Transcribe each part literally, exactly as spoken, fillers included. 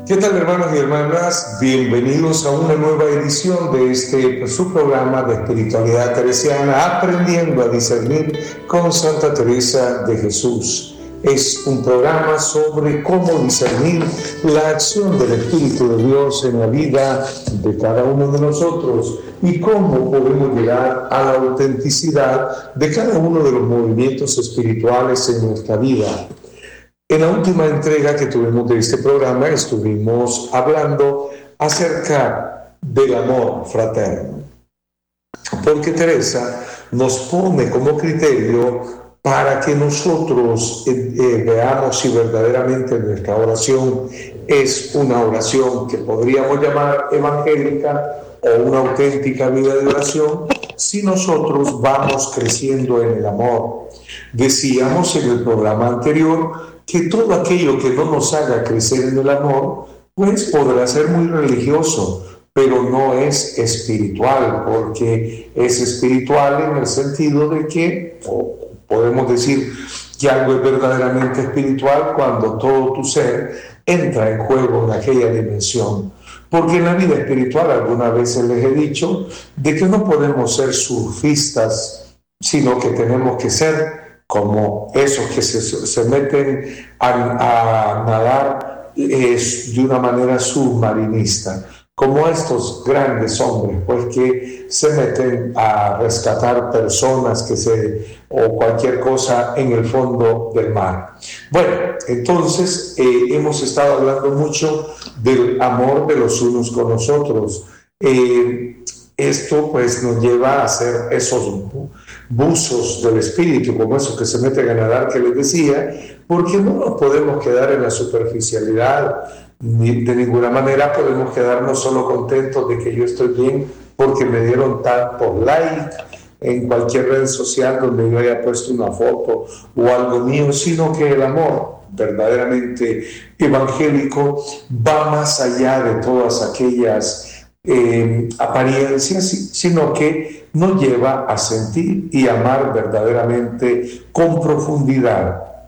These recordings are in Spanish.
¿Qué tal, hermanos y hermanas? Bienvenidos a una nueva edición de este su programa de espiritualidad teresiana, Aprendiendo a Discernir con Santa Teresa de Jesús. Es un programa sobre cómo discernir la acción del Espíritu de Dios en la vida de cada uno de nosotros y cómo podemos llegar a la autenticidad de cada uno de los movimientos espirituales en nuestra vida. En la última entrega que tuvimos de este programa estuvimos hablando acerca del amor fraterno, porque Teresa nos pone como criterio para que nosotros eh, eh, veamos si verdaderamente nuestra oración es una oración que podríamos llamar evangélica o una auténtica vida de oración, si nosotros vamos creciendo en el amor. Decíamos en el programa anterior que todo aquello que no nos haga crecer en el amor, pues podrá ser muy religioso, pero no es espiritual, porque es espiritual en el sentido de que, o podemos decir que algo es verdaderamente espiritual cuando todo tu ser entra en juego en aquella dimensión. Porque en la vida espiritual algunas veces les he dicho de que no podemos ser surfistas, sino que tenemos que ser como esos que se, se meten a, a nadar eh, de una manera submarinista, como estos grandes hombres, pues que se meten a rescatar personas que se, o cualquier cosa en el fondo del mar. Bueno, entonces eh, hemos estado hablando mucho del amor de los unos con los otros. Eh, esto pues nos lleva a hacer esos buzos del espíritu, como esos que se meten a nadar que les decía, porque no nos podemos quedar en la superficialidad, ni de ninguna manera podemos quedarnos solo contentos de que yo estoy bien porque me dieron tantos likes en cualquier red social donde yo haya puesto una foto o algo mío, sino que el amor verdaderamente evangélico va más allá de todas aquellas Eh, apariencias, sino que nos lleva a sentir y amar verdaderamente con profundidad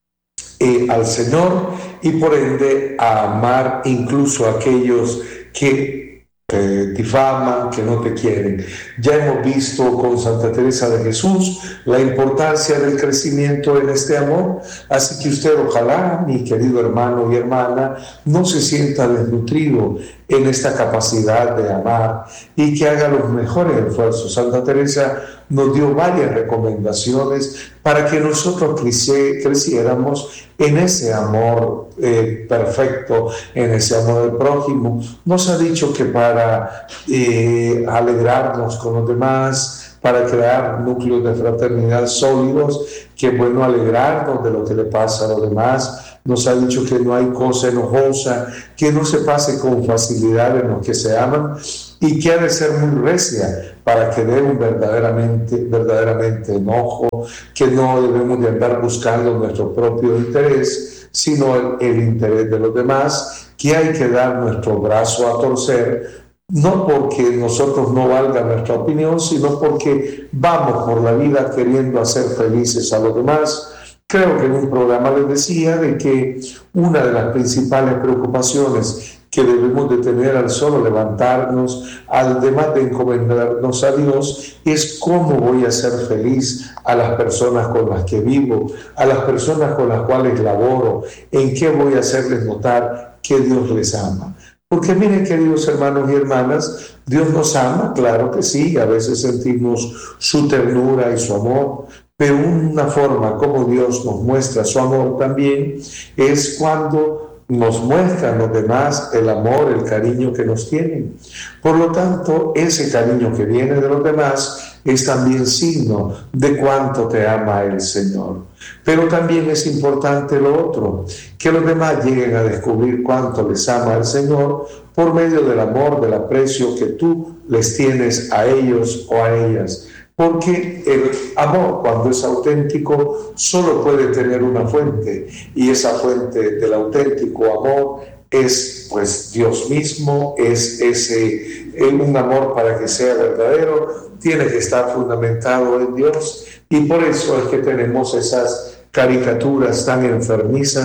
eh, al Señor y por ende a amar incluso a aquellos que te difaman, que no te quieren. Ya hemos visto con Santa Teresa de Jesús la importancia del crecimiento en este amor, así que usted ojalá, mi querido hermano y hermana, no se sienta desnutrido en esta capacidad de amar y que haga los mejores esfuerzos. Santa Teresa nos dio varias recomendaciones para que nosotros creci- creciéramos en ese amor eh, perfecto, en ese amor del prójimo. Nos ha dicho que para eh, alegrarnos con los demás, para crear núcleos de fraternidad sólidos, que es bueno alegrarnos de lo que le pasa a los demás. Nos ha dicho que no hay cosa enojosa, que no se pase con facilidad en los que se aman y que ha de ser muy recia para que dé un verdaderamente, verdaderamente enojo, que no debemos de andar buscando nuestro propio interés, sino el, el interés de los demás, que hay que dar nuestro brazo a torcer, no porque nosotros no valga nuestra opinión, sino porque vamos por la vida queriendo hacer felices a los demás. Creo que en un programa les decía de que una de las principales preocupaciones que debemos de tener al solo levantarnos, además de encomendarnos a Dios, es cómo voy a ser feliz a las personas con las que vivo, a las personas con las cuales laboro, en qué voy a hacerles notar que Dios les ama. Porque miren, queridos hermanos y hermanas, Dios nos ama, claro que sí, a veces sentimos su ternura y su amor, pero una forma como Dios nos muestra su amor también es cuando nos muestran los demás el amor, el cariño que nos tienen. Por lo tanto, ese cariño que viene de los demás es también signo de cuánto te ama el Señor. Pero también es importante lo otro, que los demás lleguen a descubrir cuánto les ama el Señor por medio del amor, del aprecio que tú les tienes a ellos o a ellas. Porque el amor, cuando es auténtico, solo puede tener una fuente, y esa fuente del auténtico amor es pues Dios mismo, es ese un amor para que sea verdadero, tiene que estar fundamentado en Dios, y por eso es que tenemos esas caricaturas tan enfermizas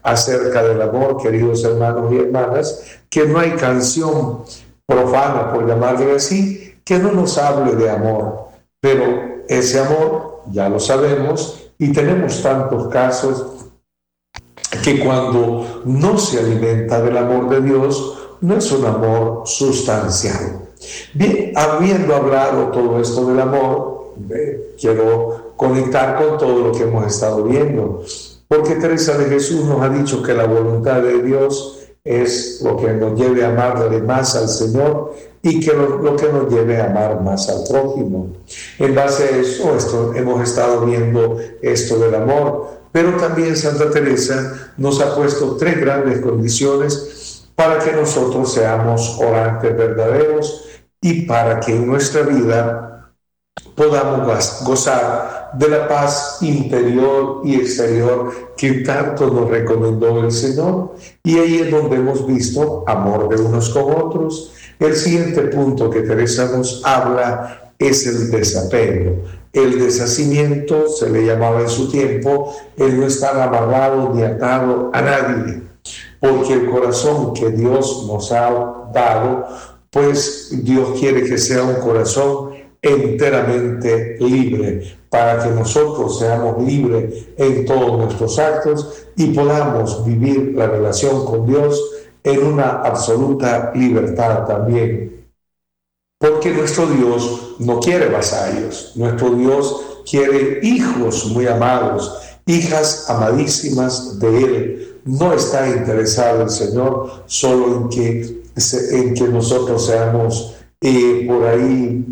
acerca del amor, queridos hermanos y hermanas, que no hay canción profana, por llamarle así, que no nos hable de amor. Pero ese amor, ya lo sabemos, y tenemos tantos casos que cuando no se alimenta del amor de Dios, no es un amor sustancial. Bien, habiendo hablado todo esto del amor, eh, quiero conectar con todo lo que hemos estado viendo, porque Teresa de Jesús nos ha dicho que la voluntad de Dios es lo que nos lleve a amarle más al Señor y que lo, lo que nos lleve a amar más al prójimo. En base a eso, esto, hemos estado viendo esto del amor, pero también Santa Teresa nos ha puesto tres grandes condiciones para que nosotros seamos orantes verdaderos y para que en nuestra vida podamos gozar de la paz interior y exterior que tanto nos recomendó el Señor. Y ahí es donde hemos visto amor de unos con otros. El siguiente punto que Teresa nos habla es el desapego. El deshacimiento se le llamaba en su tiempo el no estar amarrado ni atado a nadie, porque el corazón que Dios nos ha dado, pues Dios quiere que sea un corazón enteramente libre, para que nosotros seamos libres en todos nuestros actos y podamos vivir la relación con Dios en una absoluta libertad también. Porque nuestro Dios no quiere vasallos, nuestro Dios quiere hijos muy amados, hijas amadísimas de Él. No está interesado el Señor solo en que, en que nosotros seamos eh, por ahí,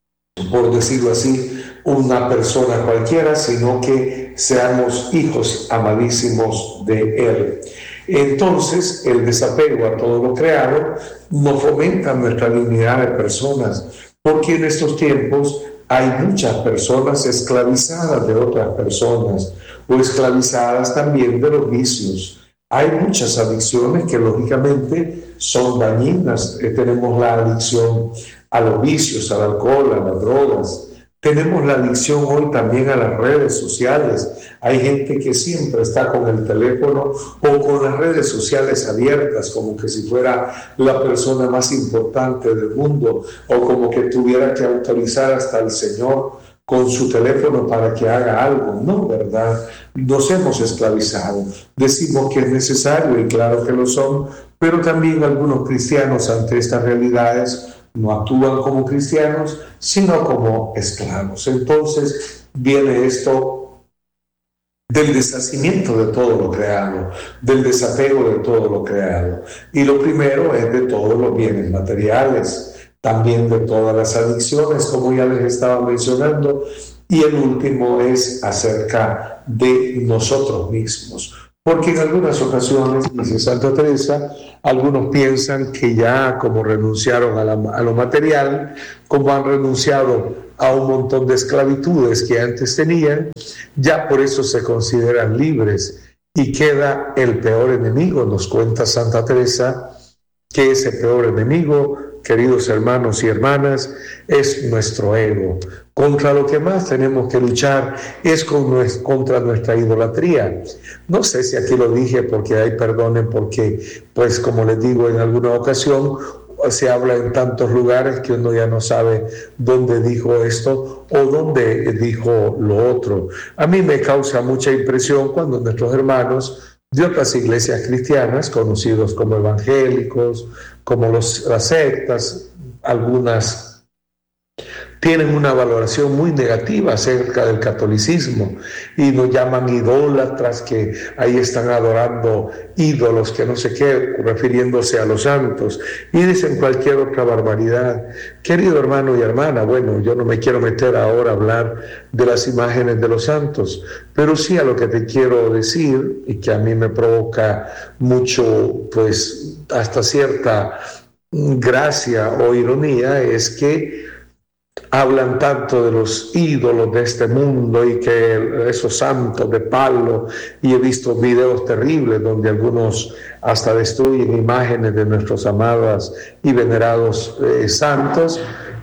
por decirlo así, una persona cualquiera, sino que seamos hijos amadísimos de Él. Entonces, el desapego a todo lo creado nos fomenta nuestra dignidad de personas, porque en estos tiempos hay muchas personas esclavizadas de otras personas o esclavizadas también de los vicios. Hay muchas adicciones que lógicamente son dañinas. Eh, tenemos la adicción a los vicios, al alcohol, a las drogas. Tenemos la adicción hoy también a las redes sociales. Hay gente que siempre está con el teléfono o con las redes sociales abiertas, como que si fuera la persona más importante del mundo, o como que tuviera que autorizar hasta el Señor con su teléfono para que haga algo. No, ¿verdad? Nos hemos esclavizado. Decimos que es necesario, y claro que lo son, pero también algunos cristianos ante estas realidades no actúan como cristianos, sino como esclavos. Entonces viene esto del deshacimiento de todo lo creado, del desapego de todo lo creado. Y lo primero es de todos los bienes materiales, también de todas las adicciones, como ya les estaba mencionando, y el último es acerca de nosotros mismos. Porque en algunas ocasiones, dice Santa Teresa, algunos piensan que ya como renunciaron a, la, a lo material, como han renunciado a un montón de esclavitudes que antes tenían, ya por eso se consideran libres. Y queda el peor enemigo, nos cuenta Santa Teresa, que ese peor enemigo, queridos hermanos y hermanas, es nuestro ego. Contra lo que más tenemos que luchar es con nuestra, contra nuestra idolatría. No sé si aquí lo dije, porque ahí perdonen, porque pues como les digo en alguna ocasión, se habla en tantos lugares que uno ya no sabe dónde dijo esto o dónde dijo lo otro. A mí me causa mucha impresión cuando nuestros hermanos de otras iglesias cristianas, conocidos como evangélicos, como los, las sectas, algunas tienen una valoración muy negativa acerca del catolicismo y nos llaman idólatras, que ahí están adorando ídolos, que no sé qué, refiriéndose a los santos, y dicen cualquier otra barbaridad. Querido hermano y hermana, bueno, yo no me quiero meter ahora a hablar de las imágenes de los santos, pero sí a lo que te quiero decir, y que a mí me provoca mucho, pues, hasta cierta gracia o ironía, es que hablan tanto de los ídolos de este mundo y que esos santos de palo, y he visto videos terribles donde algunos hasta destruyen imágenes de nuestros amados y venerados eh, santos,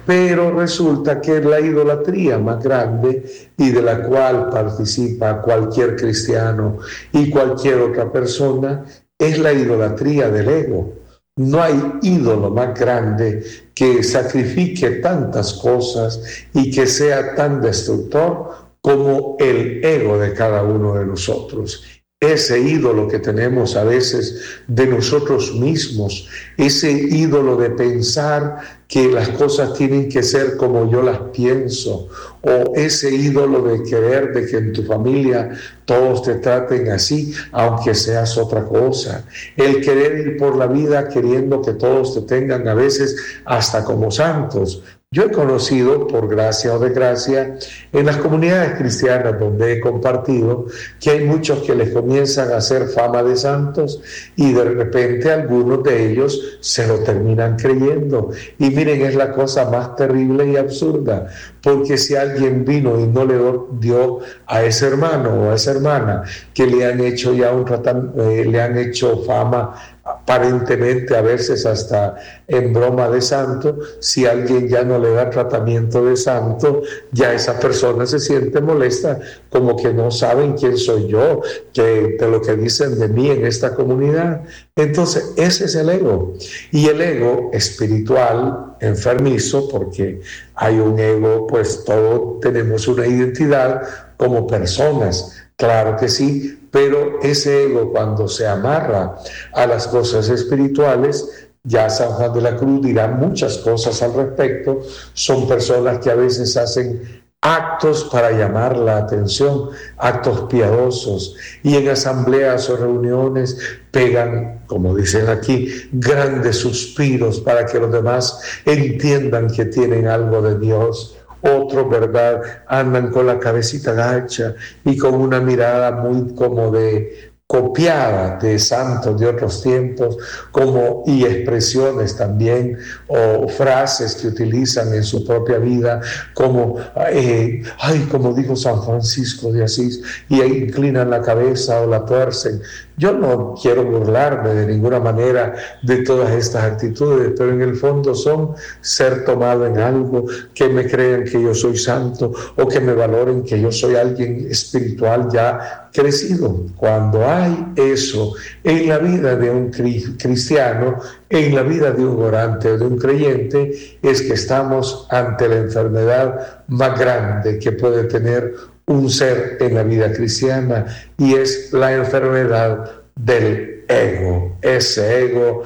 pero resulta que la idolatría más grande y de la cual participa cualquier cristiano y cualquier otra persona es la idolatría del ego. No hay ídolo más grande que sacrifique tantas cosas y que sea tan destructor como el ego de cada uno de nosotros. Ese ídolo que tenemos a veces de nosotros mismos, ese ídolo de pensar que las cosas tienen que ser como yo las pienso, o ese ídolo de querer de que en tu familia todos te traten así, aunque seas otra cosa, el querer ir por la vida queriendo que todos te tengan a veces hasta como santos. Yo he conocido, por gracia o desgracia, en las comunidades cristianas donde he compartido, que hay muchos que les comienzan a hacer fama de santos y de repente algunos de ellos se lo terminan creyendo. Y miren, es la cosa más terrible y absurda, porque si alguien vino y no le dio a ese hermano o a esa hermana que le han hecho ya un tratamiento, eh, le han hecho fama, aparentemente a veces hasta en broma de santo, si alguien ya no le da tratamiento de santo, ya esa persona se siente molesta, como que no saben quién soy yo, que de lo que dicen de mí en esta comunidad. Entonces ese es el ego, y el ego espiritual enfermizo, porque hay un ego, pues todos tenemos una identidad como personas, claro que sí, pero ese ego cuando se amarra a las cosas espirituales, ya San Juan de la Cruz dirá muchas cosas al respecto, son personas que a veces hacen actos para llamar la atención, actos piadosos, y en asambleas o reuniones pegan, como dicen aquí, grandes suspiros para que los demás entiendan que tienen algo de Dios. Otros, ¿verdad?, andan con la cabecita gacha y con una mirada muy como de copiada de santos de otros tiempos, como y expresiones también o frases que utilizan en su propia vida, como eh, ay, como dijo San Francisco de Asís, y ahí inclinan la cabeza o la tuercen. Yo no quiero burlarme de ninguna manera de todas estas actitudes, pero en el fondo son ser tomado en algo, que me crean que yo soy santo o que me valoren que yo soy alguien espiritual ya crecido. Cuando hay eso en la vida de un cristiano, en la vida de un orante o de un creyente, es que estamos ante la enfermedad más grande que puede tener un ser en la vida cristiana, y es la enfermedad del ego. Ese ego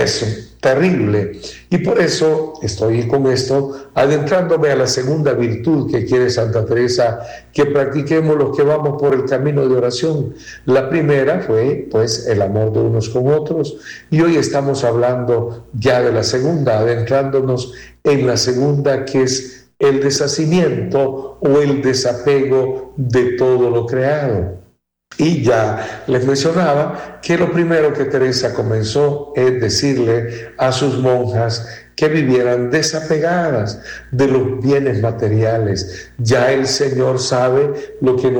es terrible, y por eso estoy con esto adentrándome a la segunda virtud que quiere Santa Teresa que practiquemos los que vamos por el camino de oración. La primera fue pues el amor de unos con otros, y hoy estamos hablando ya de la segunda, adentrándonos en la segunda, que es el deshacimiento o el desapego de todo lo creado. Y ya les mencionaba que lo primero que Teresa comenzó es decirle a sus monjas que vivieran desapegadas de los bienes materiales. Ya el Señor sabe lo que